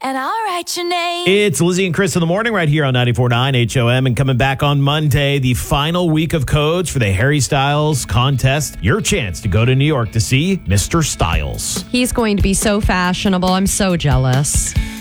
and I'll write your name. It's Lizzie and Chris in the morning right here on 94.9 HOM. And coming back on Monday, the final week of codes for the Harry Styles contest. Your chance to go to New York to see Mr. Styles. He's going to be so fashionable. I'm so jealous.